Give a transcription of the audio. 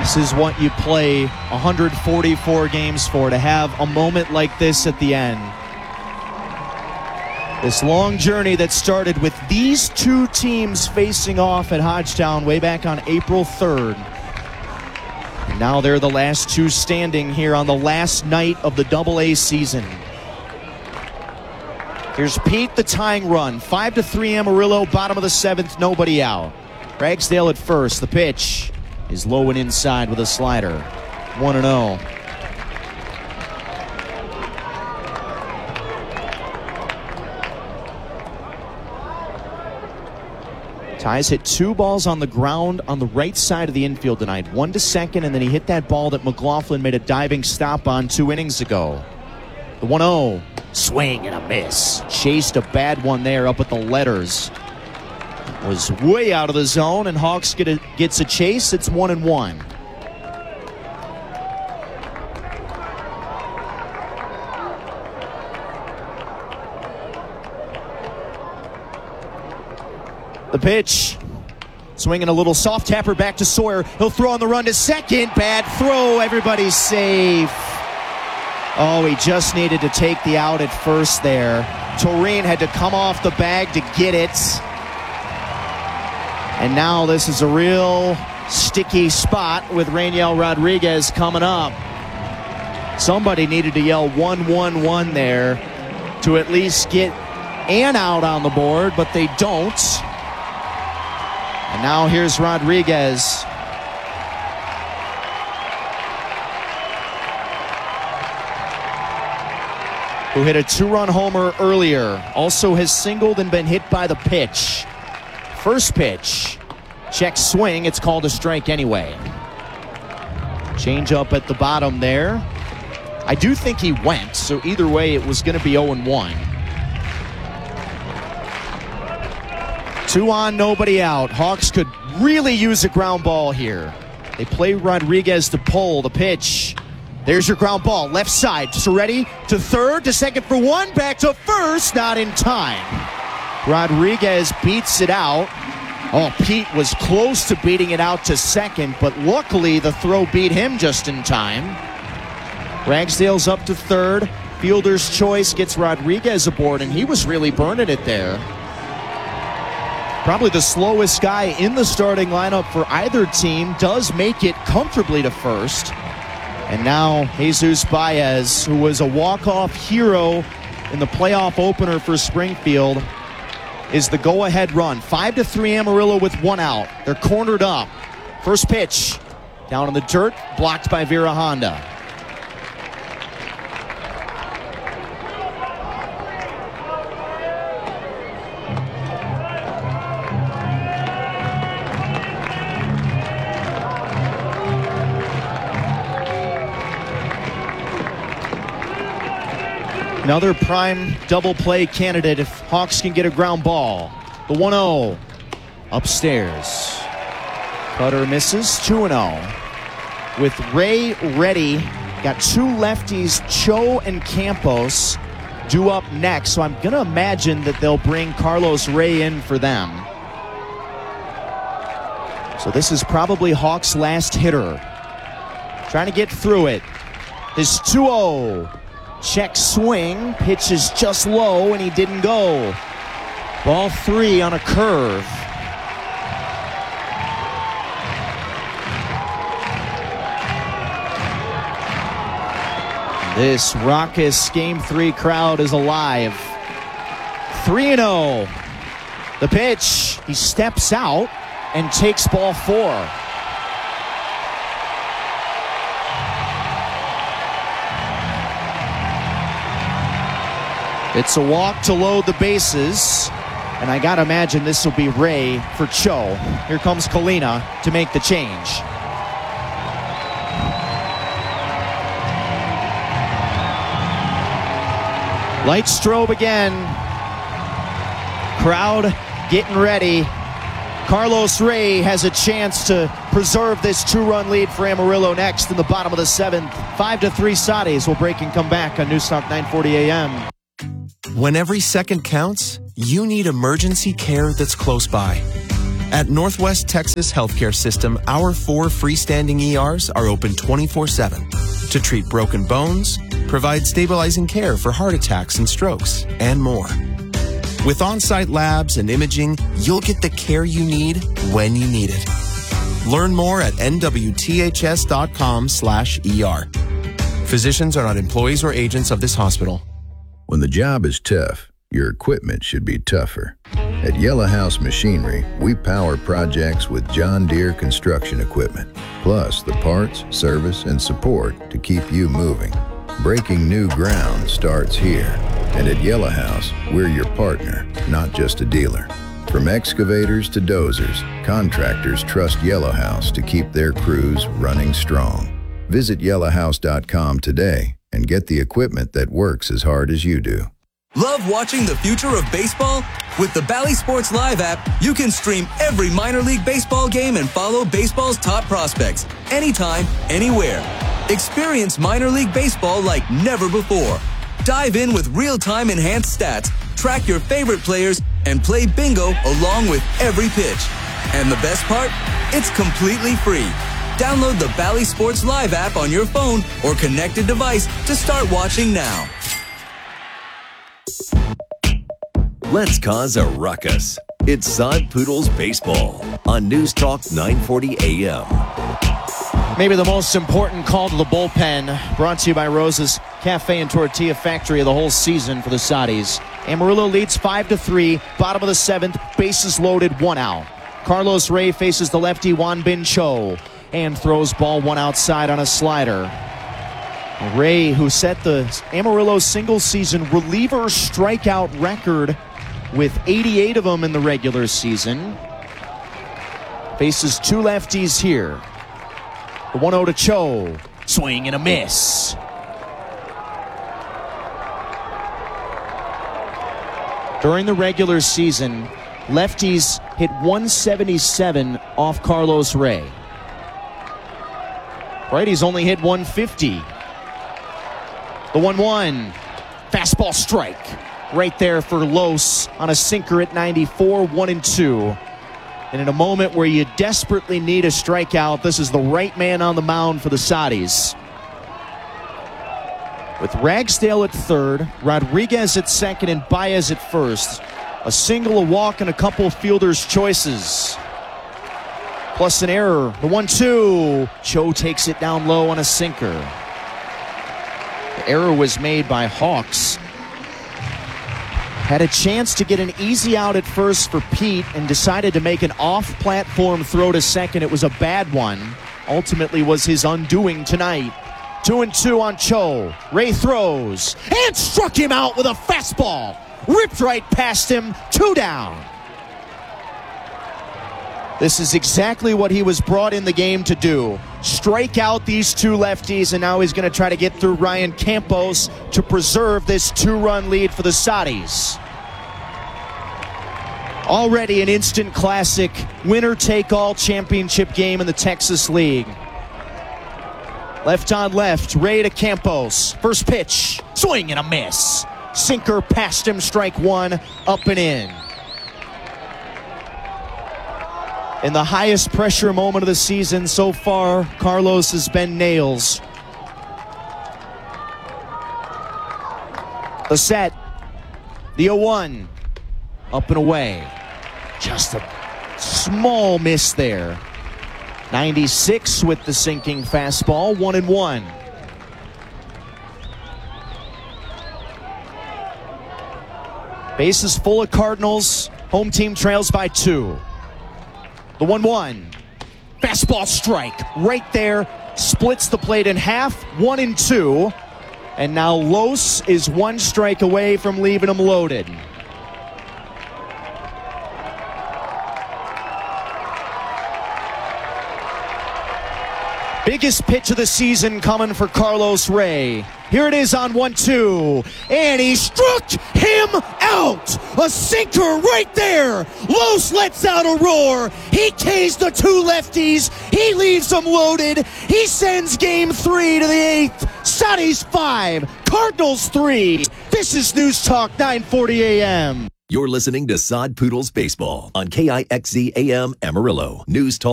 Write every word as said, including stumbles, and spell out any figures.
This is what you play one hundred forty-four games for, to have a moment like this at the end. This long journey that started with these two teams facing off at Hodgetown way back on April third. And now they're the last two standing here on the last night of the double A season. Here's Pete, the tying run. five to three Amarillo, bottom of the seventh, nobody out. Ragsdale at first. The pitch is low and inside with a slider. one and oh. Ties hit two balls on the ground on the right side of the infield tonight. One to second, and then he hit that ball that McLaughlin made a diving stop on two innings ago. The one oh. Swing and a miss. Chased a bad one there up at the letters. Was way out of the zone, and Hawks get a, gets a chase. It's one and one. The pitch. Swinging a little soft tapper back to Sawyer. He'll throw on the run to second. Bad throw. Everybody's safe. Oh, he just needed to take the out at first there. Toreen had to come off the bag to get it. And now this is a real sticky spot with Rainiel Rodriguez coming up. Somebody needed to yell one one one there to at least get an out on the board, but they don't. And now here's Rodriguez. Who hit a two-run homer earlier. Also has singled and been hit by the pitch. First pitch. Check swing. It's called a strike anyway. Change up at the bottom there. I do think he went, so either way it was going to be oh and one. Two on, nobody out. Hawks could really use a ground ball here. They play Rodriguez to pull the pitch. There's your ground ball, left side. Soretti to third, to second for one, back to first, not in time. Rodriguez beats it out. Oh, Pete was close to beating it out to second, but luckily the throw beat him just in time. Ragsdale's up to third. Fielder's choice gets Rodriguez aboard, and he was really burning it there. Probably the slowest guy in the starting lineup for either team, does make it comfortably to first. And now Jesus Baez, who was a walk-off hero in the playoff opener for Springfield, is the go-ahead run. Five to three Amarillo with one out. They're cornered up. First pitch down in the dirt, blocked by Vera Honda. Another prime double play candidate if Hawks can get a ground ball. The one oh. Upstairs. Cutter misses. two and oh. With Ray ready. Got two lefties, Cho and Campos, due up next. So I'm going to imagine that they'll bring Carlos Ray in for them. So this is probably Hawks' last hitter. Trying to get through it. His two oh. Check swing, pitch is just low, and he didn't go. Ball three on a curve. This raucous Game three crowd is alive. three and oh. The pitch, he steps out and takes ball four. It's a walk to load the bases, and I gotta imagine this will be Ray for Cho. Here comes Kalina to make the change. Light strobe again. Crowd getting ready. Carlos Ray has a chance to preserve this two-run lead for Amarillo next in the bottom of the seventh. Five to three Sades will break and come back on Newstalk nine forty A M. When every second counts, you need emergency care that's close by. At Northwest Texas Healthcare System, our four freestanding E Rs are open twenty-four seven to treat broken bones, provide stabilizing care for heart attacks and strokes, and more. With on-site labs and imaging, you'll get the care you need when you need it. Learn more at N W T H S dot com slash E R. Physicians are not employees or agents of this hospital. When the job is tough, your equipment should be tougher. At Yellow House Machinery, we power projects with John Deere construction equipment, plus the parts, service, and support to keep you moving. Breaking new ground starts here. And at Yellow House, we're your partner, not just a dealer. From excavators to dozers, contractors trust Yellow House to keep their crews running strong. Visit yellow house dot com today and get the equipment that works as hard as you do. Love watching the future of baseball? With the Bally Sports Live app, you can stream every minor league baseball game and follow baseball's top prospects anytime, anywhere. Experience minor league baseball like never before. Dive in with real-time enhanced stats, track your favorite players, and play bingo along with every pitch. And the best part? It's completely free. Download the Bally Sports Live app on your phone or connected device to start watching now. Let's cause a ruckus. It's Sod Poodles Baseball on News Talk nine forty A M. Maybe the most important call to the bullpen, brought to you by Rosa's Cafe and Tortilla Factory of the whole season for the Saudis. Amarillo leads five to three, bottom of the seventh, bases loaded, one out. Carlos Ray faces the lefty Juan Bin Cho and throws ball one outside on a slider. Ray, who set the Amarillo single-season reliever strikeout record with eighty-eight of them in the regular season, faces two lefties here. The one oh to Cho. Swing and a miss. During the regular season, lefties hit one seventy-seven off Carlos Ray. Righties only hit one fifty. The one one. Fastball strike. Right there for Los on a sinker at ninety-four, one and two. And in a moment where you desperately need a strikeout, this is the right man on the mound for the Saudis. With Ragsdale at third, Rodriguez at second, and Baez at first. A single, a walk, and a couple of fielders' choices. Plus an error. The one two. Cho takes it down low on a sinker. The error was made by Hawks. Had a chance to get an easy out at first for Pete and decided to make an off-platform throw to second. It was a bad one. Ultimately was his undoing tonight. Two and two on Cho. Ray throws and struck him out with a fastball. Ripped right past him. Two down. This is exactly what he was brought in the game to do. Strike out these two lefties, and now he's going to try to get through Ryan Campos to preserve this two-run lead for the Saudis. Already an instant classic, winner-take-all championship game in the Texas League. Left on left, Ray to Campos. First pitch, swing and a miss. Sinker past him, strike one, up and in. In the highest pressure moment of the season so far, Carlos has been nails. The set, the oh one, up and away. Just a small miss there. ninety-six with the sinking fastball, one and one. Bases full of Cardinals. Home team trails by two. The one one. Fastball strike right there. Splits the plate in half. One and two. And now Los is one strike away from leaving him loaded. Biggest pitch of the season coming for Carlos Ray. Here it is on one two. And he struck him out. A sinker right there. Los lets out a roar. He Ks the two lefties. He leaves them loaded. He sends game three to the eighth. Saudis five. Cardinals three. This is News Talk nine forty A M. You're listening to Sod Poodles Baseball on K I X Z A M Amarillo. News Talk